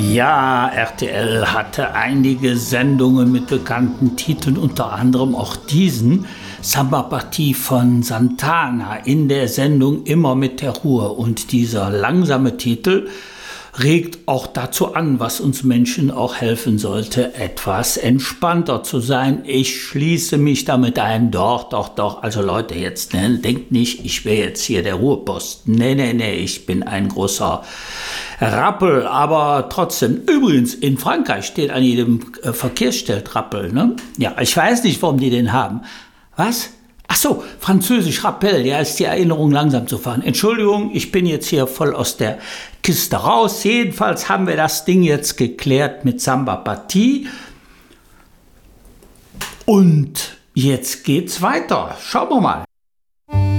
Ja, RTL hatte einige Sendungen mit bekannten Titeln, unter anderem auch diesen, Samba-Partie von Santana, in der Sendung Immer mit der Ruhe. Und dieser langsame Titel regt auch dazu an, was uns Menschen auch helfen sollte, etwas entspannter zu sein. Ich schließe mich damit ein. Doch. Also Leute, jetzt denkt nicht, ich wäre jetzt hier der Ruheposten. Nee, ich bin ein großer Rappel, aber trotzdem. Übrigens, in Frankreich steht an jedem Verkehrsschild Rappel, ne? Ja, ich weiß nicht, warum die den haben. Was? Ach so, französisch Rappel, ja, ist die Erinnerung, langsam zu fahren. Entschuldigung, ich bin jetzt hier voll aus der Kiste raus. Jedenfalls haben wir das Ding jetzt geklärt mit Samba-Partie. Und jetzt geht's weiter. Schauen wir mal.